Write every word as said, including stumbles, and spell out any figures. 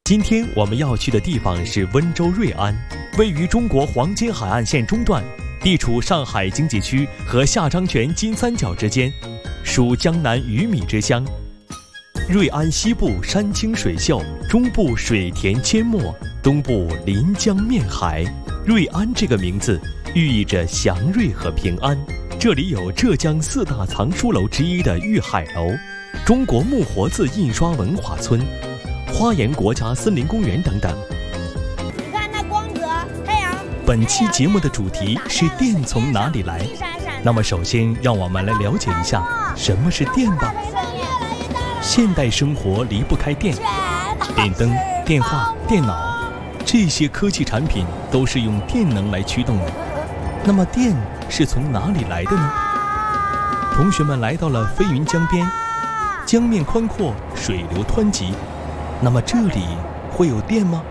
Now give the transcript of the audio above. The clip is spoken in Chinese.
今天我们要去的地方是温州瑞安，位于中国黄金海岸线中段，地处上海经济区和下漳泉金三角之间，属江南鱼米之乡。瑞安西部山清水秀，中部水田阡陌，东部临江面海。瑞安这个名字寓意着祥瑞和平安。这里有浙江四大藏书楼之一的玉海楼，中国木活字印刷文化村，花岩国家森林公园等等。 你看那光泽，太阳。 本期节目的主题是电从哪里来？那么首先让我们来了解一下什么是电吧。现代生活离不开电，电灯、电话、电脑，这些科技产品都是用电能来驱动的。那么电是从哪里来的呢？同学们来到了飞云江边，江面宽阔，水流湍急，那么这里会有电吗？